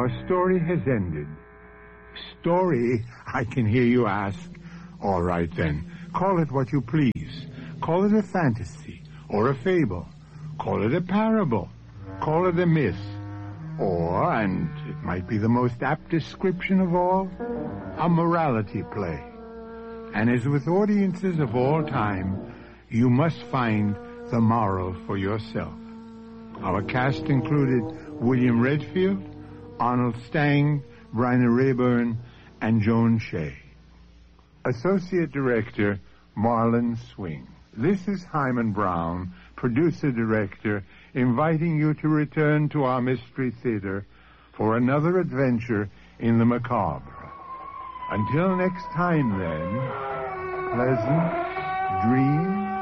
Our story has ended. Story, I can hear you ask. All right then, call it what you please. Call it a fantasy or a fable. Call it a parable. Call it a myth. Or, and it might be the most apt description of all, a morality play. And as with audiences of all time, you must find the moral for yourself. Our cast included William Redfield, Arnold Stang, Bryna Raeburn, and Joan Shay. Associate Director, Marlon Swing. This is Hyman Brown, Producer-Director, inviting you to return to our Mystery Theater for another adventure in the macabre. Until next time, then, pleasant dreams.